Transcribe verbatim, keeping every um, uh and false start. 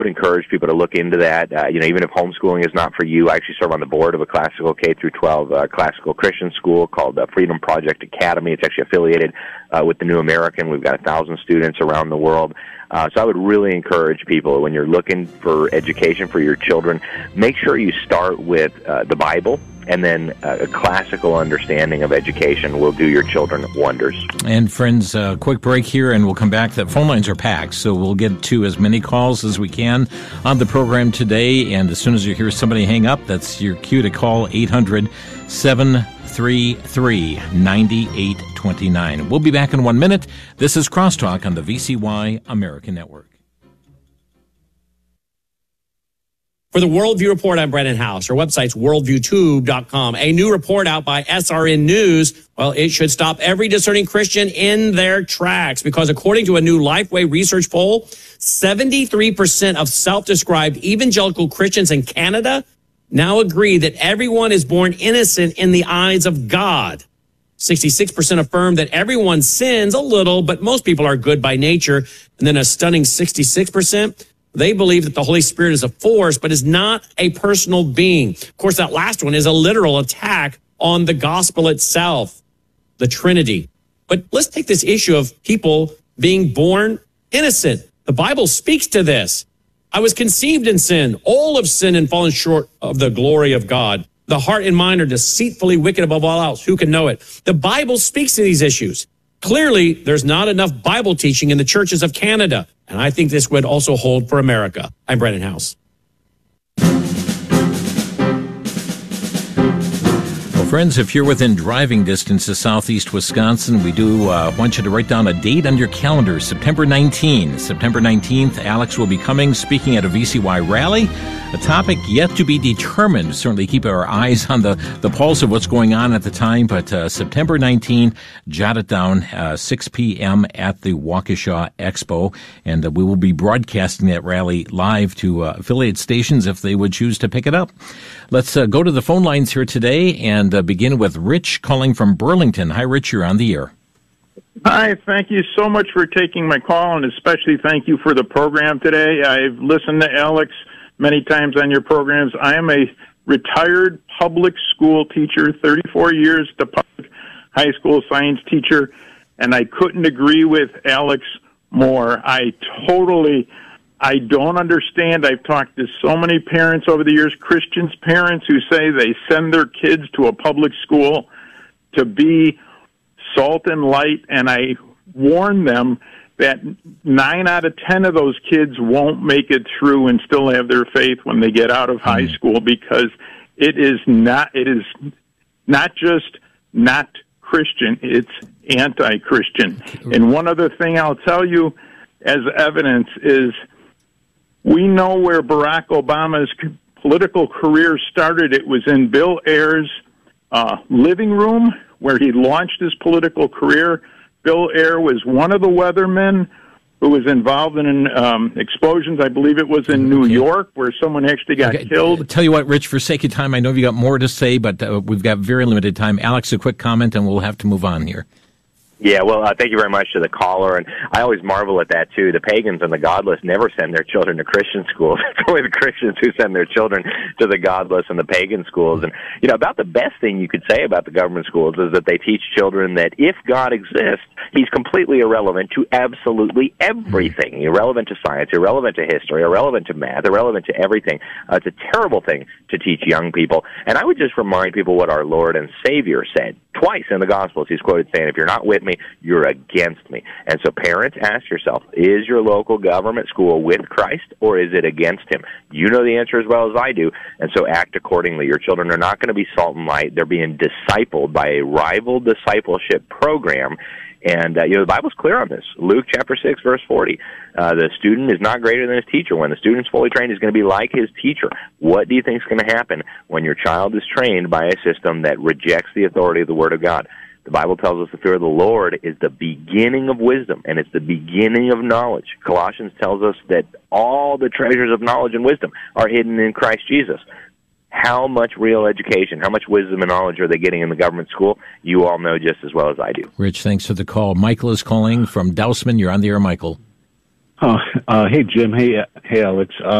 would encourage people to look into that. Uh, you know, even if homeschooling is not for you, I actually serve on the board of a classical K through twelve uh, classical Christian school called uh, Freedom Project Academy. It's actually affiliated uh, with the New American. We've got a thousand students around the world. Uh, so I would really encourage people, when you're looking for education for your children, make sure you start with uh, the Bible, and then uh, a classical understanding of education will do your children wonders. And friends, a uh, quick break here, and we'll come back. The phone lines are packed, so we'll get to as many calls as we can on the program today. And as soon as you hear somebody hang up, that's your cue to call eight hundred, seven three three, nine eight two nine. We'll be back in one minute. This is Crosstalk on the V C Y American Network. For the Worldview Report, I'm Brennan House. Our website's worldview tube dot com. A new report out by S R N News, well, it should stop every discerning Christian in their tracks, because according to a new Lifeway research poll, seventy-three percent of self-described evangelical Christians in Canada now agree that everyone is born innocent in the eyes of God. sixty-six percent affirm that everyone sins a little, but most people are good by nature. And then a stunning sixty-six percent, they believe that the Holy Spirit is a force, but is not a personal being. Of course, that last one is a literal attack on the gospel itself, the Trinity. But let's take this issue of people being born innocent. The Bible speaks to this. I was conceived in sin. All have sinned and fallen short of the glory of God. The heart and mind are deceitfully wicked above all else. Who can know it? The Bible speaks to these issues. Clearly, there's not enough Bible teaching in the churches of Canada. And I think this would also hold for America. I'm Brennan House. Well, friends, if you're within driving distance of southeast Wisconsin, we do uh, want you to write down a date on your calendar, September nineteenth. September nineteenth, Alex will be coming, speaking at a V C Y rally, a topic yet to be determined. Certainly keep our eyes on the, the pulse of what's going on at the time, but uh, September nineteenth, jot it down, uh, six p.m. at the Waukesha Expo, and uh, we will be broadcasting that rally live to uh, affiliate stations if they would choose to pick it up. Let's uh, go to the phone lines here today and uh, begin with Rich calling from Burlington. Hi, Rich, you're on the air. Hi, thank you so much for taking my call, and especially thank you for the program today. I've listened to Alex many times on your programs. I am a retired public school teacher, thirty-four years to public high school science teacher, and I couldn't agree with Alex more. I totally, I don't understand. I've talked to so many parents over the years, Christians parents, who say they send their kids to a public school to be salt and light, and I warn them that nine out of ten of those kids won't make it through and still have their faith when they get out of high school, because it is not, it is not just not Christian, it's anti-Christian. And one other thing I'll tell you as evidence is, we know where Barack Obama's political career started. It was in Bill Ayers' uh, living room where he launched his political career. Bill Ayer was one of the weathermen who was involved in um, explosions. I believe it was in New okay. York, where someone actually got okay. killed. Tell you what, Rich, for sake of time, I know you got more to say, but uh, we've got very limited time. Alex, a quick comment, and we'll have to move on here. Yeah, well, uh, thank you very much to the caller, and I always marvel at that, too. The pagans and the godless never send their children to Christian schools. It's only the Christians who send their children to the godless and the pagan schools. And, you know, about the best thing you could say about the government schools is that they teach children that if God exists, he's completely irrelevant to absolutely everything. Irrelevant to science, irrelevant to history, irrelevant to math, irrelevant to everything. Uh, it's a terrible thing to teach young people. And I would just remind people what our Lord and Savior said. Twice in the Gospels, he's quoted saying, if you're not with me, you're against me. And so parents, ask yourself, is your local government school with Christ or is it against him? You know the answer as well as I do, and so act accordingly. Your children are not going to be salt and light. They're being discipled by a rival discipleship program. And, uh, you know, the Bible's clear on this. Luke chapter six, verse forty. Uh, the student is not greater than his teacher. When the student's fully trained, he's going to be like his teacher. What do you think is going to happen when your child is trained by a system that rejects the authority of the Word of God? The Bible tells us the fear of the Lord is the beginning of wisdom, and it's the beginning of knowledge. Colossians tells us that all the treasures of knowledge and wisdom are hidden in Christ Jesus. How much real education, how much wisdom and knowledge are they getting in the government school? You all know just as well as I do. Rich, thanks for the call. Michael is calling from Dousman. You're on the air, Michael. Oh, uh, hey, Jim. Hey, hey, Alex.